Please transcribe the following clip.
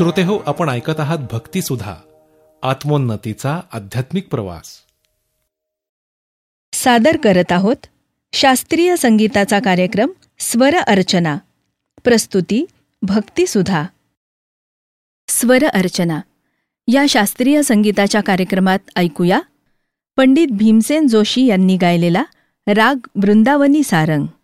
श्रोते हो, आपण ऐकत आहात भक्तिसुधा, आत्मोन्नतीचा आध्यात्मिक प्रवास. सादर करत आहोत शास्त्रीय संगीताचा कार्यक्रम स्वर अर्चना. प्रस्तुती भक्तिसुधा. स्वर अर्चना या शास्त्रीय संगीताच्या कार्यक्रमात ऐकूया पंडित भीमसेन जोशी यांनी गायलेला राग वृंदावनी सारंग.